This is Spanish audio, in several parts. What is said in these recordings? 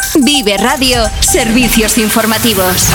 Vive Radio, servicios informativos.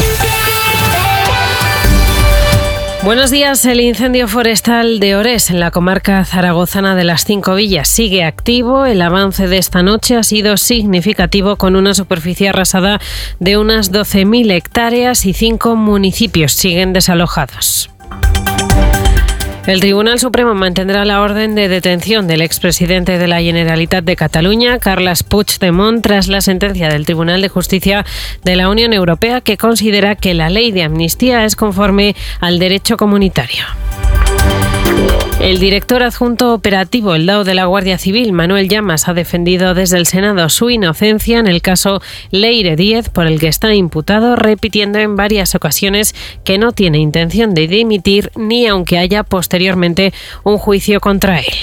Buenos días. El incendio forestal de Orés, en la comarca zaragozana de las Cinco Villas, sigue activo. El avance de esta noche ha sido significativo, con una superficie arrasada de unas 12.000 hectáreas y 5 municipios siguen desalojados. El Tribunal Supremo mantendrá la orden de detención del expresidente de la Generalitat de Cataluña, Carles Puigdemont, tras la sentencia del Tribunal de Justicia de la Unión Europea, que considera que la ley de amnistía es conforme al derecho comunitario. El director adjunto operativo, el DAO de la Guardia Civil, Manuel Llamas, ha defendido desde el Senado su inocencia en el caso Leire Díez, por el que está imputado, repitiendo en varias ocasiones que no tiene intención de dimitir, ni aunque haya posteriormente un juicio contra él.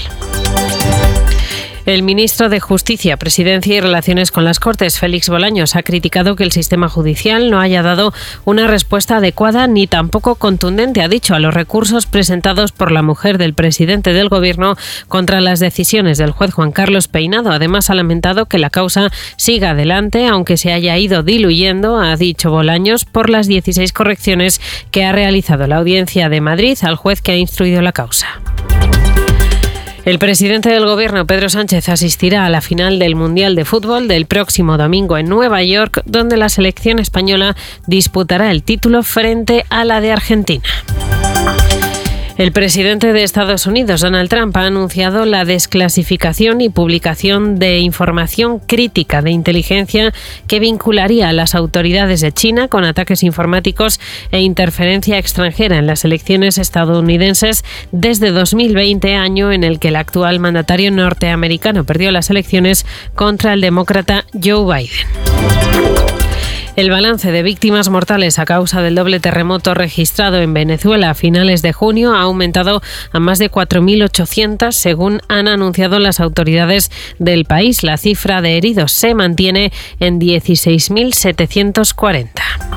El ministro de Justicia, Presidencia y Relaciones con las Cortes, Félix Bolaños, ha criticado que el sistema judicial no haya dado una respuesta adecuada ni tampoco contundente, ha dicho, a los recursos presentados por la mujer del presidente del Gobierno contra las decisiones del juez Juan Carlos Peinado. Además, ha lamentado que la causa siga adelante, aunque se haya ido diluyendo, ha dicho Bolaños, por las 16 correcciones que ha realizado la Audiencia de Madrid al juez que ha instruido la causa. El presidente del Gobierno, Pedro Sánchez, asistirá a la final del Mundial de Fútbol del próximo domingo en Nueva York, donde la selección española disputará el título frente a la de Argentina. El presidente de Estados Unidos, Donald Trump, ha anunciado la desclasificación y publicación de información crítica de inteligencia que vincularía a las autoridades de China con ataques informáticos e interferencia extranjera en las elecciones estadounidenses desde 2020, año en el que el actual mandatario norteamericano perdió las elecciones contra el demócrata Joe Biden. El balance de víctimas mortales a causa del doble terremoto registrado en Venezuela a finales de junio ha aumentado a más de 4.800, según han anunciado las autoridades del país. La cifra de heridos se mantiene en 16.740.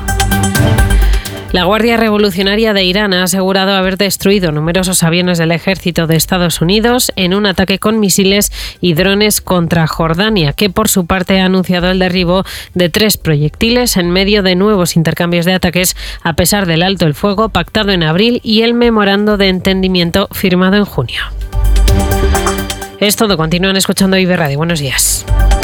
La Guardia Revolucionaria de Irán ha asegurado haber destruido numerosos aviones del ejército de Estados Unidos en un ataque con misiles y drones contra Jordania, que por su parte ha anunciado el derribo de 3 proyectiles en medio de nuevos intercambios de ataques, a pesar del alto el fuego pactado en abril y el memorando de entendimiento firmado en junio. Es todo. Continúan escuchando Vive Radio. Buenos días.